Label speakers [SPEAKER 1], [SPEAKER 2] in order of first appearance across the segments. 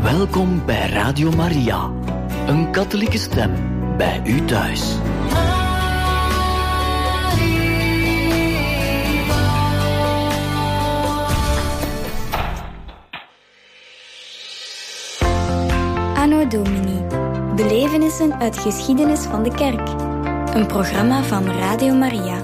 [SPEAKER 1] Welkom bij Radio Maria, een katholieke stem bij u thuis.
[SPEAKER 2] Anno Domini. Belevenissen uit geschiedenis van de kerk. Een programma van Radio Maria.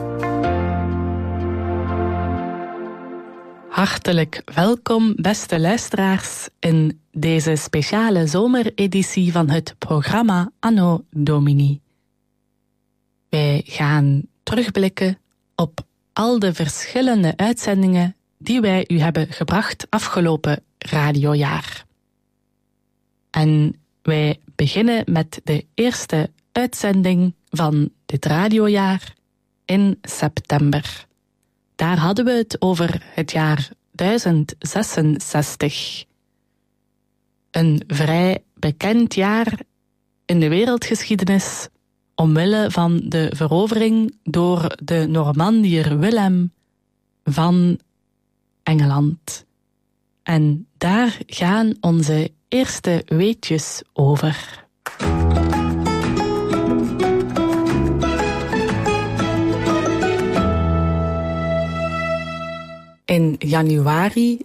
[SPEAKER 3] Hartelijk welkom, beste luisteraars, in deze speciale zomereditie van het programma Anno Domini. Wij gaan terugblikken op al de verschillende uitzendingen die wij u hebben gebracht afgelopen radiojaar. En wij beginnen met de eerste uitzending van dit radiojaar in september. Daar hadden we het over het jaar 1066. Een vrij bekend jaar in de wereldgeschiedenis omwille van de verovering door de Normandiër Willem van Engeland. En daar gaan onze eerste weetjes over. In januari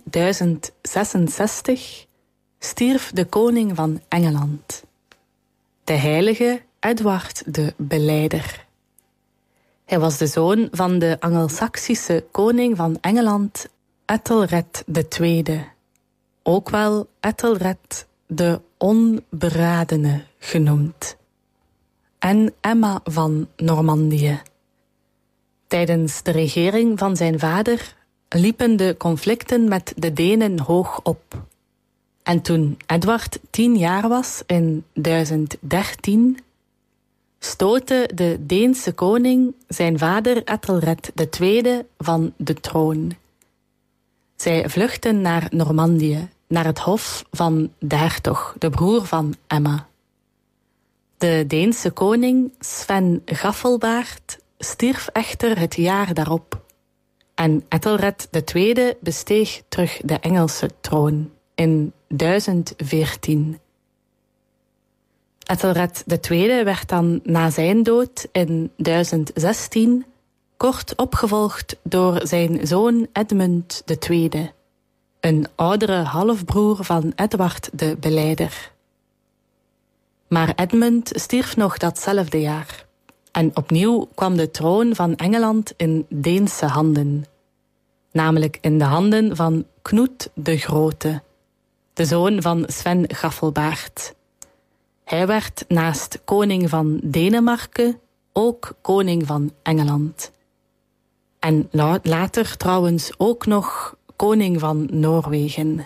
[SPEAKER 3] 1066 stierf de koning van Engeland, de heilige Edward de Belijder. Hij was de zoon van de Angelsaksische koning van Engeland, Ethelred II, ook wel Ethelred de Onberadene genoemd, en Emma van Normandië. Tijdens de regering van zijn vader liepen de conflicten met de Denen hoog op. En toen Edward 10 jaar was, in 1013, stootte de Deense koning zijn vader Ethelred II van de troon. Zij vluchtten naar Normandië, naar het hof van de hertog, de broer van Emma. De Deense koning Sven Gaffelbaard stierf echter het jaar daarop. En Ethelred II besteeg terug de Engelse troon in 1014. Ethelred II werd dan na zijn dood in 1016 kort opgevolgd door zijn zoon Edmund II, een oudere halfbroer van Edward de Belijder. Maar Edmund stierf nog datzelfde jaar. En opnieuw kwam de troon van Engeland in Deense handen. Namelijk in de handen van Knut de Grote, de zoon van Sven Gaffelbaard. Hij werd naast koning van Denemarken ook koning van Engeland. En later trouwens ook nog koning van Noorwegen.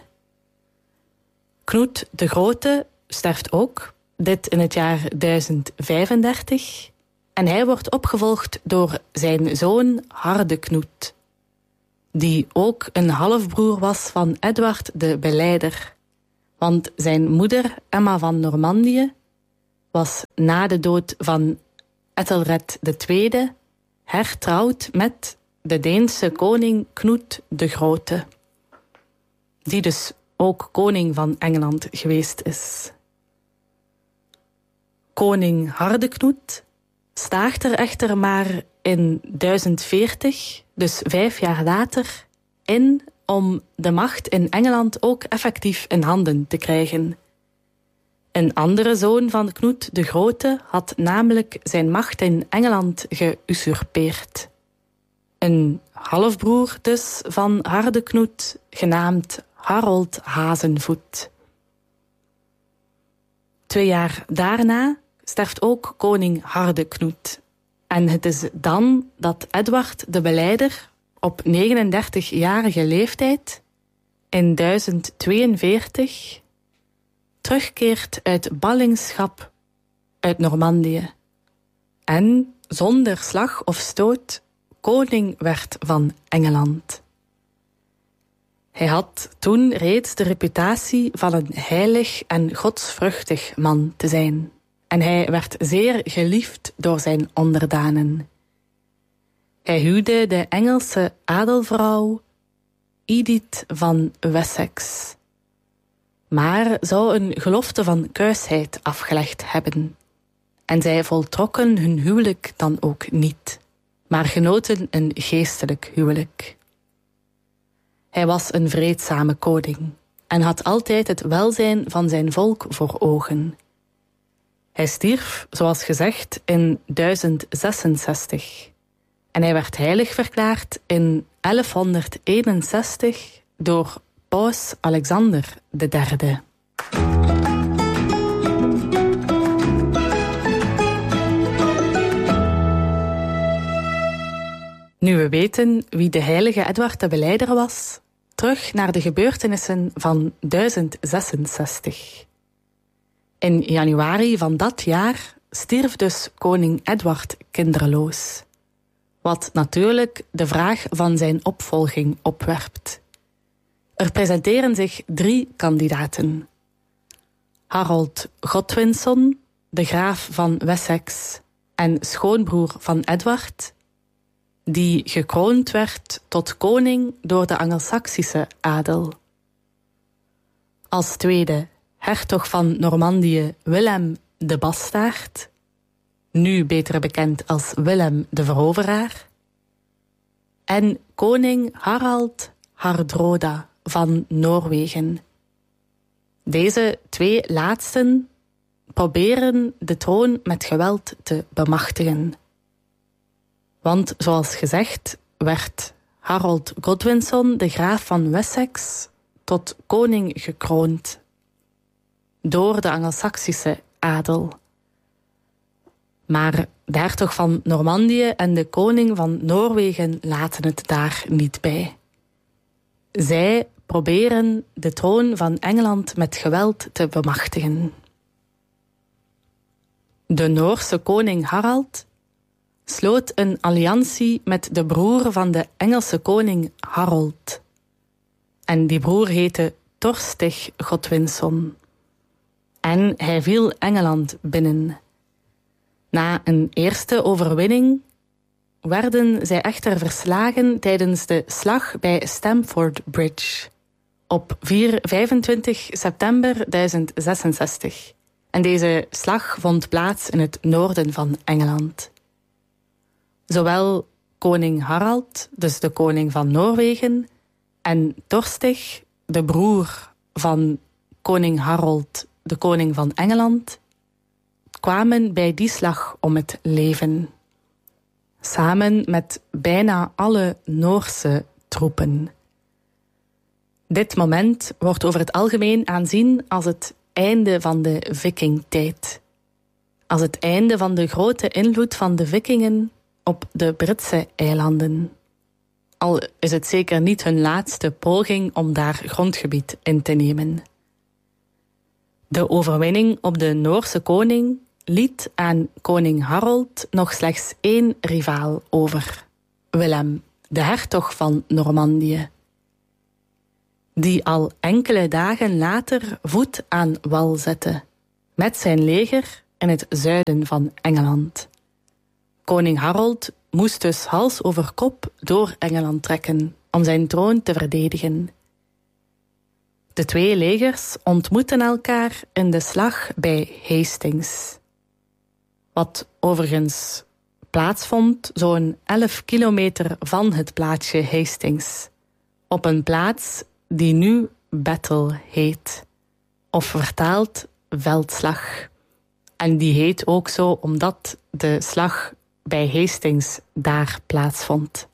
[SPEAKER 3] Knut de Grote sterft ook, dit in het jaar 1035... En hij wordt opgevolgd door zijn zoon Hardeknut, die ook een halfbroer was van Edward de Belijder. Want zijn moeder, Emma van Normandië, was na de dood van Ethelred II hertrouwd met de Deense koning Knut de Grote, die dus ook koning van Engeland geweest is. Koning Hardeknut staagt er echter maar in 1040, dus 5 jaar later, in om de macht in Engeland ook effectief in handen te krijgen. Een andere zoon van Knut de Grote had namelijk zijn macht in Engeland geusurpeerd. Een halfbroer dus van Hardeknut, genaamd Harold Hazenvoet. 2 jaar daarna sterft ook koning Hardeknut. En het is dan dat Edward de Belijder op 39-jarige leeftijd in 1042 terugkeert uit ballingschap uit Normandië en zonder slag of stoot koning werd van Engeland. Hij had toen reeds de reputatie van een heilig en godsvruchtig man te zijn. En hij werd zeer geliefd door zijn onderdanen. Hij huwde de Engelse adelvrouw Edith van Wessex. maar zou een gelofte van kuisheid afgelegd hebben. En zij voltrokken hun huwelijk dan ook niet, maar genoten een geestelijk huwelijk. Hij was een vreedzame koning en had altijd het welzijn van zijn volk voor ogen. Hij stierf, zoals gezegd, in 1066 en hij werd heilig verklaard in 1161 door paus Alexander III. Nu we weten wie de heilige Edward de Belijder was, terug naar de gebeurtenissen van 1066. In januari van dat jaar stierf dus koning Edward kinderloos. Wat natuurlijk de vraag van zijn opvolging opwerpt. Er presenteren zich 3 kandidaten. Harold Godwinson, de graaf van Wessex en schoonbroer van Edward, die gekroond werd tot koning door de Angelsaksische adel. Als tweede hertog van Normandië Willem de Bastaard, nu beter bekend als Willem de Veroveraar, en koning Harald Hardroda van Noorwegen. Deze 2 laatsten proberen de troon met geweld te bemachtigen. Want zoals gezegd werd Harold Godwinson, de graaf van Wessex, tot koning gekroond door de Angelsaksische adel. Maar de hertog van Normandië en de koning van Noorwegen laten het daar niet bij. Zij proberen de troon van Engeland met geweld te bemachtigen. De Noorse koning Harald sloot een alliantie met de broer van de Engelse koning Harold. En die broer heette Torstig Godwinson. En hij viel Engeland binnen. Na een eerste overwinning werden zij echter verslagen tijdens de slag bij Stamford Bridge op 25 september 1066. En deze slag vond plaats in het noorden van Engeland. Zowel koning Harald, dus de koning van Noorwegen, en Torstig, de broer van koning Harold, de koning van Engeland, kwamen bij die slag om het leven. Samen met bijna alle Noorse troepen. Dit moment wordt over het algemeen aanzien als het einde van de vikingtijd. Als het einde van de grote invloed van de vikingen op de Britse eilanden. Al is het zeker niet hun laatste poging om daar grondgebied in te nemen. De overwinning op de Noorse koning liet aan koning Harold nog slechts 1 rivaal over. Willem, de hertog van Normandië. Die al enkele dagen later voet aan wal zette, met zijn leger in het zuiden van Engeland. Koning Harold moest dus hals over kop door Engeland trekken om zijn troon te verdedigen. De 2 legers ontmoetten elkaar in de slag bij Hastings. Wat overigens plaatsvond zo'n 11 kilometer van het plaatsje Hastings. Op een plaats die nu Battle heet. Of vertaald veldslag. En die heet ook zo omdat de slag bij Hastings daar plaatsvond.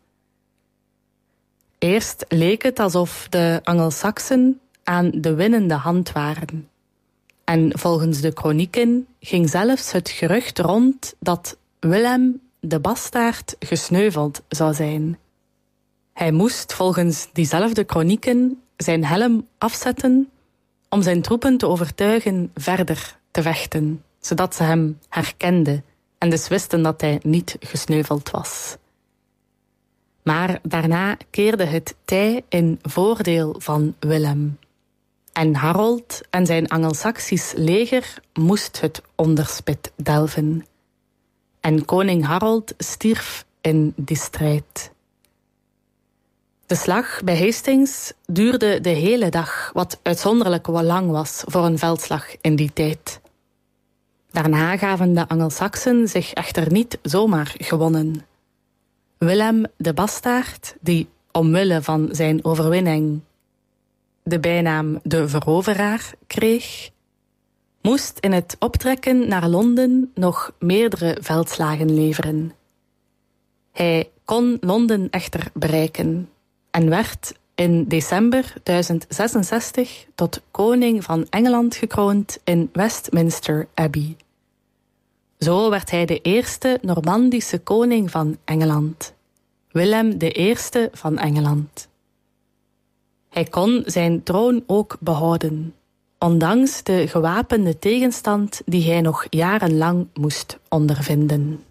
[SPEAKER 3] Eerst leek het alsof de Angelsaksen aan de winnende hand waren. En volgens de kronieken ging zelfs het gerucht rond dat Willem de Bastaard gesneuveld zou zijn. Hij moest volgens diezelfde kronieken zijn helm afzetten om zijn troepen te overtuigen verder te vechten, zodat ze hem herkenden en dus wisten dat hij niet gesneuveld was. Maar daarna keerde het tij in voordeel van Willem. En Harold en zijn Angelsaksisch leger moest het onderspit delven. En koning Harold stierf in die strijd. De slag bij Hastings duurde de hele dag, wat uitzonderlijk lang was voor een veldslag in die tijd. Daarna gaven de Angelsaksen zich echter niet zomaar gewonnen. Willem de Bastaard, die omwille van zijn overwinning de bijnaam de Veroveraar kreeg, moest in het optrekken naar Londen nog meerdere veldslagen leveren. Hij kon Londen echter bereiken en werd in december 1066 tot koning van Engeland gekroond in Westminster Abbey. Zo werd hij de eerste Normandische koning van Engeland, Willem I van Engeland. Hij kon zijn troon ook behouden, ondanks de gewapende tegenstand die hij nog jarenlang moest ondervinden.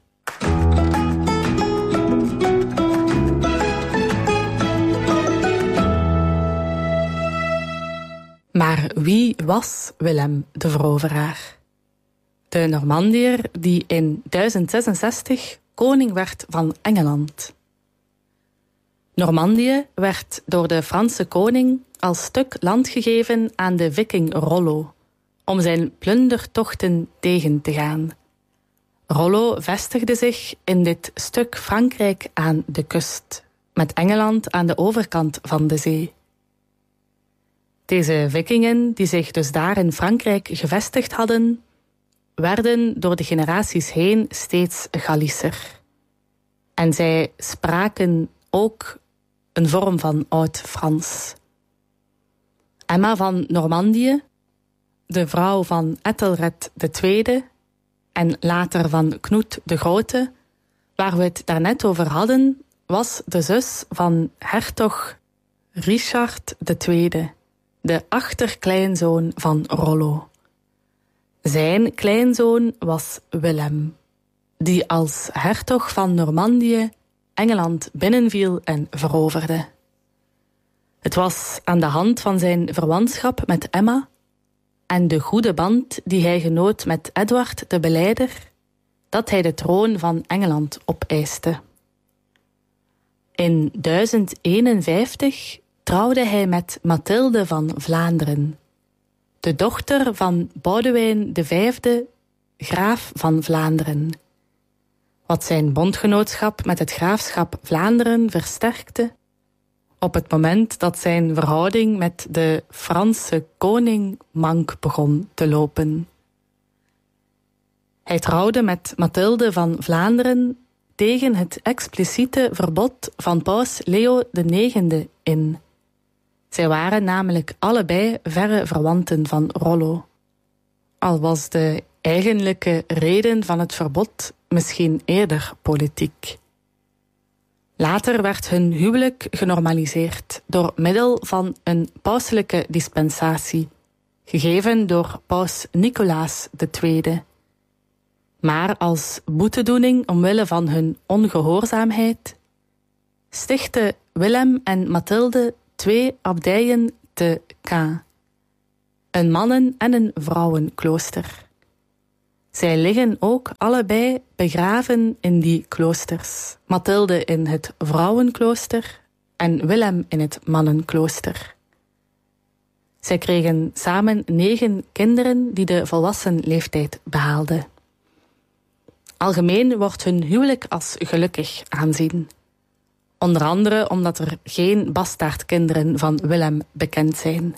[SPEAKER 3] Maar wie was Willem de Veroveraar? De Normandiër die in 1066 koning werd van Engeland. Normandië werd door de Franse koning als stuk land gegeven aan de viking Rollo, om zijn plundertochten tegen te gaan. Rollo vestigde zich in dit stuk Frankrijk aan de kust, met Engeland aan de overkant van de zee. Deze vikingen, die zich dus daar in Frankrijk gevestigd hadden, werden door de generaties heen steeds Gallischer. En zij spraken ook een vorm van Oud-Frans. Emma van Normandië, de vrouw van Ethelred II en later van Knut de Grote, waar we het daarnet over hadden, was de zus van hertog Richard II, de achterkleinzoon van Rollo. Zijn kleinzoon was Willem, die als hertog van Normandië Engeland binnenviel en veroverde. Het was aan de hand van zijn verwantschap met Emma en de goede band die hij genoot met Edward de Beleider dat hij de troon van Engeland opeiste. In 1051 trouwde hij met Mathilde van Vlaanderen, de dochter van Boudewijn V, graaf van Vlaanderen, wat zijn bondgenootschap met het graafschap Vlaanderen versterkte op het moment dat zijn verhouding met de Franse koning mank begon te lopen. Hij trouwde met Mathilde van Vlaanderen tegen het expliciete verbod van paus Leo IX in. Zij waren namelijk allebei verre verwanten van Rollo. Al was de eigenlijke reden van het verbod misschien eerder politiek. Later werd hun huwelijk genormaliseerd door middel van een pauselijke dispensatie, gegeven door paus Nicolaas II. Maar als boetedoening omwille van hun ongehoorzaamheid stichtten Willem en Mathilde 2 abdijen te Caen, een mannen- en een vrouwenklooster. Zij liggen ook allebei begraven in die kloosters. Mathilde in het vrouwenklooster en Willem in het mannenklooster. Zij kregen samen 9 kinderen die de volwassen leeftijd behaalden. Algemeen wordt hun huwelijk als gelukkig aanzien. Onder andere omdat er geen bastaardkinderen van Willem bekend zijn.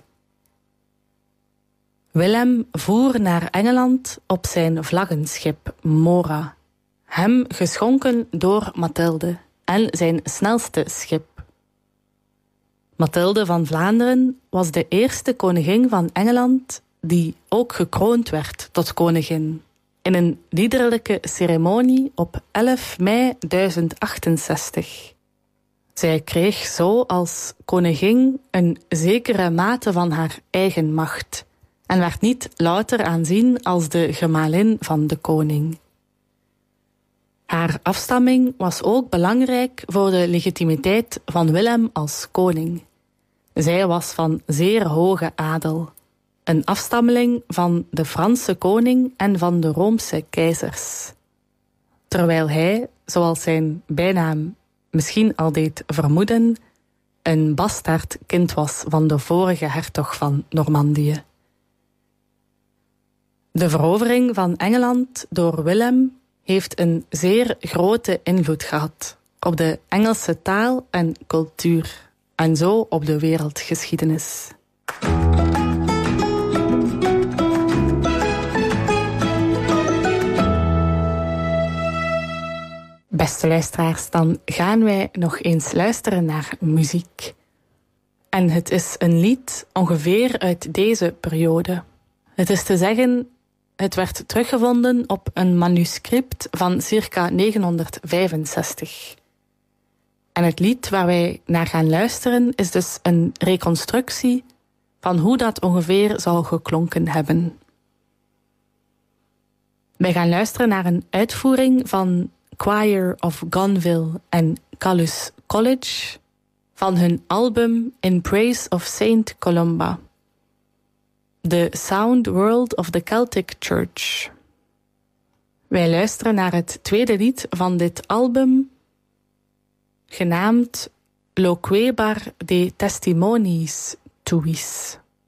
[SPEAKER 3] Willem voer naar Engeland op zijn vlaggenschip Mora, hem geschonken door Mathilde en zijn snelste schip. Mathilde van Vlaanderen was de eerste koningin van Engeland die ook gekroond werd tot koningin, in een liederlijke ceremonie op 11 mei 1068. Zij kreeg zo als koningin een zekere mate van haar eigen macht en werd niet louter aanzien als de gemalin van de koning. Haar afstamming was ook belangrijk voor de legitimiteit van Willem als koning. Zij was van zeer hoge adel, een afstammeling van de Franse koning en van de Roomse keizers. Terwijl hij, zoals zijn bijnaam misschien al deed vermoeden, een bastaardkind was van de vorige hertog van Normandië. De verovering van Engeland door Willem heeft een zeer grote invloed gehad op de Engelse taal en cultuur en zo op de wereldgeschiedenis. Beste luisteraars, dan gaan wij nog eens luisteren naar muziek. En het is een lied ongeveer uit deze periode. Het is te zeggen, het werd teruggevonden op een manuscript van circa 965. En het lied waar wij naar gaan luisteren is dus een reconstructie van hoe dat ongeveer zou geklonken hebben. Wij gaan luisteren naar een uitvoering van Choir of Gonville en Callus College van hun album In Praise of Saint Columba. The Sound World of the Celtic Church. Wij luisteren naar het tweede lied van dit album, genaamd Loquebar de Testimoniis Tuis.